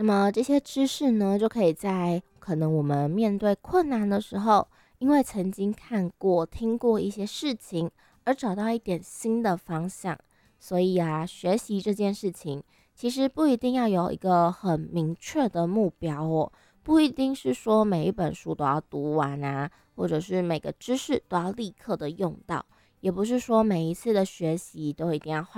那么这些知识呢，就可以在可能我们面对困难的时候，因为曾经看过、听过一些事情，而找到一点新的方向。所以啊，学习这件事情，其实不一定要有一个很明确的目标哦，不一定是说每一本书都要读完啊，或者是每个知识都要立刻的用到，也不是说每一次的学习都一定要换